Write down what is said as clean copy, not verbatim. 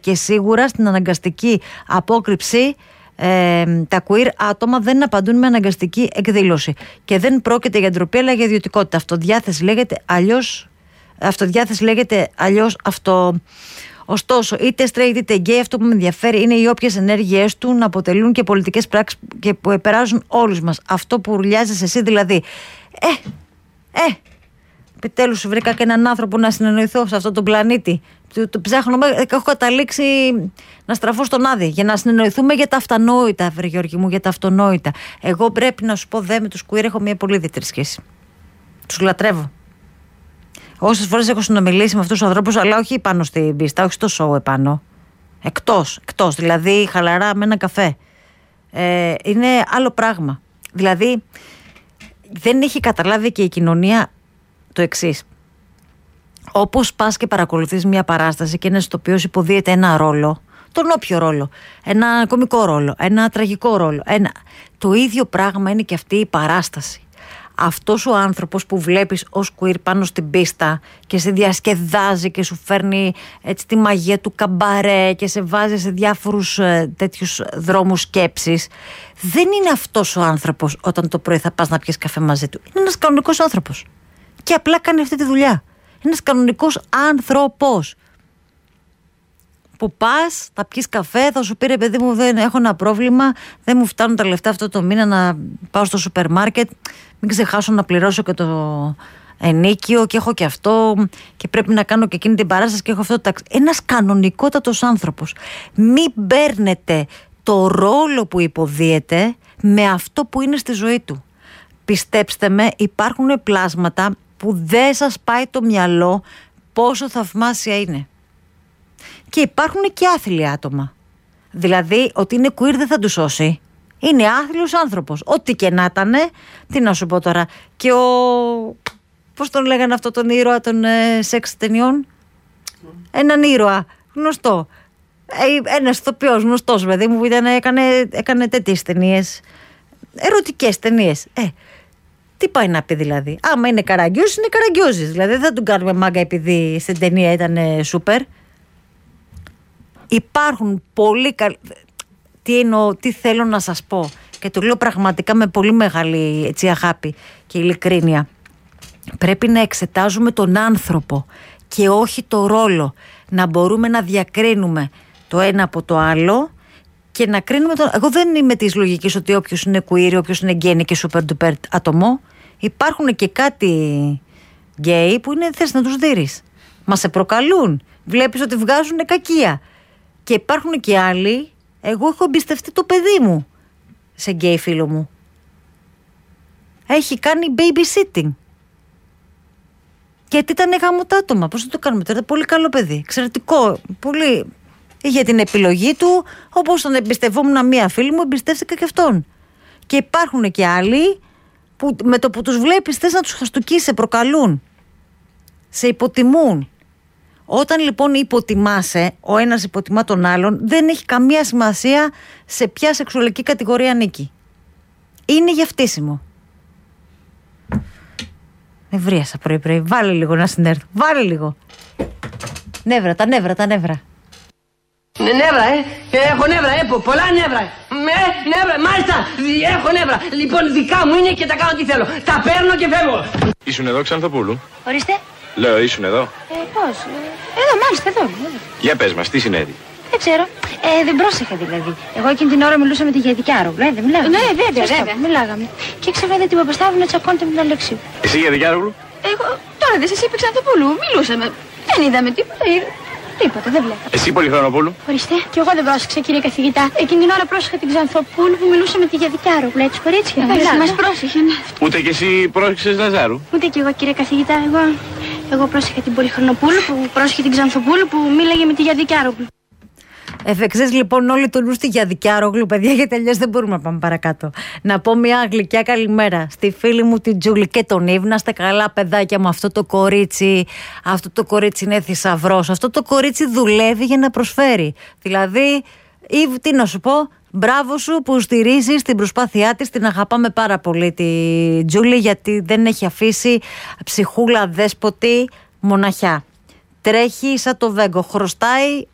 και σίγουρα στην αναγκαστική απόκρυψη τα queer άτομα δεν απαντούν με αναγκαστική εκδήλωση. Και δεν πρόκειται για ντροπή, αλλά για ιδιωτικότητα. Αυτοδιάθεση λέγεται αλλιώς αυτό. Ωστόσο, είτε straight είτε gay, αυτό που με ενδιαφέρει είναι οι όποιες ενέργειές του να αποτελούν και πολιτικές πράξεις και που επηρεάζουν όλους μας. Αυτό που ουρλιάζεις εσύ δηλαδή. Επιτέλους βρήκα και έναν άνθρωπο να συνεννοηθώ σε αυτόν τον πλανήτη. Το ψάχνω, έχω καταλήξει να στραφώ στον Άδη για να συνεννοηθούμε για τα αυτονόητα, βρε Γιώργη μου, για τα αυτονόητα. Εγώ πρέπει να σου πω, με τους queer έχω μια πολύ ιδιαίτερη σχέση. Τους λατρεύω. Όσες φορές έχω συνομιλήσει με αυτούς τους ανθρώπους, αλλά όχι πάνω στην πίστα, όχι στο show επάνω. Εκτός, δηλαδή χαλαρά με ένα καφέ. Είναι άλλο πράγμα. Δηλαδή, δεν έχει καταλάβει και η κοινωνία το εξής. Όπως πας και παρακολουθείς μια παράσταση και ένας ηθοποιός υποδίεται ένα ρόλο, τον όποιο ρόλο, ένα κωμικό ρόλο, ένα τραγικό ρόλο, το ίδιο πράγμα είναι και αυτή η παράσταση. Αυτός ο άνθρωπος που βλέπεις ως queer πάνω στην πίστα και σε διασκεδάζει και σου φέρνει έτσι τη μαγεία του καμπαρέ και σε βάζει σε διάφορους τέτοιους δρόμους σκέψης, δεν είναι αυτός ο άνθρωπος όταν το πρωί θα πας να πιεις καφέ μαζί του. Είναι ένας κανονικός άνθρωπος και απλά κάνει αυτή τη δουλειά. Είναι ένας κανονικός άνθρωπος που πας, θα πιεις καφέ, θα σου πει ρε παιδί μου, δεν έχω ένα πρόβλημα, δεν μου φτάνουν τα λεφτά αυτό το μήνα να πάω στο σούπερ μάρκετ, μην ξεχάσω να πληρώσω και το ενίκιο και έχω και αυτό και πρέπει να κάνω και εκείνη την παράσταση και έχω αυτό το ταξί. Ένας κανονικότατος άνθρωπος. Μην παίρνετε το ρόλο που υποδίεται με αυτό που είναι στη ζωή του. Πιστέψτε με, υπάρχουν πλάσματα που δεν σας πάει το μυαλό πόσο θαυμάσια είναι. Και υπάρχουν και άθλια άτομα. Δηλαδή, ότι είναι queer δεν θα του σώσει. Είναι άθλιος άνθρωπος. Ό,τι και να ήταν, τι να σου πω τώρα. Και πώς τον λέγανε αυτό τον ήρωα των σεξ ταινιών? Έναν ήρωα γνωστό. Ένας ηθοποιός γνωστός, παιδί μου, που έκανε τέτοιες ταινίες. Ερωτικές ταινίες. Τι πάει να πει δηλαδή? Άμα είναι καραγκιόζης, είναι καραγκιόζης. Δηλαδή δεν θα τον κάνουμε μάγκα επειδή στην ταινία ήταν σούπερ. Υπάρχουν πολύ καλοί. Τι θέλω να σας πω, και το λέω πραγματικά με πολύ μεγάλη έτσι, αγάπη και ειλικρίνεια. Πρέπει να εξετάζουμε τον άνθρωπο και όχι το ρόλο. Να μπορούμε να διακρίνουμε το ένα από το άλλο και να κρίνουμε τον. Εγώ δεν είμαι της λογικής ότι όποιος είναι queer, όποιος είναι γκένι και super duper άτομο. Υπάρχουν και κάτι γκέι που είναι θες να τους δείρεις. Μα σε προκαλούν. Βλέπεις ότι βγάζουν κακία. Και υπάρχουν και άλλοι. Εγώ έχω εμπιστευτεί το παιδί μου σε γκέι φίλο μου. Έχει κάνει babysitting. Και τι ήταν γαμωτά άτομα. Πώς θα το κάνουμε τώρα? Πολύ καλό παιδί. Εξαιρετικό. Πολύ. Είχε την επιλογή του. Όπως τον εμπιστευόμουν μία φίλη μου, εμπιστεύτηκα και αυτόν. Και υπάρχουν και άλλοι που με το που τους βλέπεις θες να τους χαστουκίσεις, σε προκαλούν. Σε υποτιμούν. Όταν λοιπόν υποτιμάσαι, ο ένας υποτιμά τον άλλον, δεν έχει καμία σημασία σε ποια σεξουαλική κατηγορία ανήκει. Είναι για φτύσιμο. Νευρίασα πρωί. Βάλε λίγο να συνέρθω. Βάλε λίγο. Νεύρα, τα νεύρα. Νεύρα, έχω νεύρα, πολλά νεύρα. Νεύρα, μάλιστα, έχω νεύρα. Λοιπόν, δικά μου είναι και τα κάνω τι θέλω. Τα παίρνω και φεύγω. Ήσουν εδώ, Ξανθοπούλου? Ορίστε. Λέω, ήσουν εδώ? Πώς? Εδώ, μάλιστα, εδώ. Για πες μας, τι συνέβη? Δεν ξέρω. Δεν πρόσεχα δηλαδή. Εγώ εκείνη την ώρα μιλούσα με τη Γιαδικάρο. Δεν μιλάγαμε. Ναι, βέβαια. Μιλάγαμε. Και ξαφνικά είδα την Παπασταύρου να τσακώνεται με τον Αλέξιο. Εσύ Γιαδικάρογλου? Εγώ τώρα δεν σας είπε Ξανθοπούλου. Μιλούσαμε. Δεν είδαμε τίποτα. Τίποτα, δεν βλέπω. Εσύ Πολυχρονοπούλου? Ορίστε. Και εγώ δεν πρόσεξα, κύριε καθηγητά. Εκείνη την ώρα πρόσεχα την Ξανθοπούλου που μιλούσε με τη Γιαδικάρο. Έτσι, κορίτσια. Μας πρόσεχε, ναι. Ούτε κι εσύ πρόσεξες Λαζάρου? Ούτε κι εγώ, κύριε καθηγητά. Εγώ πρόσεχα την Πολυχρονοπούλου που πρόσεχε την Ξανθοπούλου που μίλαγε με τη Γιαδικάρο. Εφεξές λοιπόν όλοι το νου στη Γιαδικάρογλου, παιδιά, γιατί αλλιώς δεν μπορούμε να πάμε παρακάτω. Να πω μια γλυκιά καλημέρα στη φίλη μου την Τζούλη και τον Ήβ. Να είστε καλά, παιδάκια μου. Αυτό το κορίτσι είναι θησαυρός. Αυτό το κορίτσι δουλεύει για να προσφέρει. Δηλαδή, Ήβ, τι να σου πω, μπράβο σου που στηρίζεις την προσπάθειά της. Την αγαπάμε πάρα πολύ τη Τζούλη, γιατί δεν έχει αφήσει ψυχούλα δέσποτη μοναχιά. Τρέχει σαν το Βέγκο, χρωστάει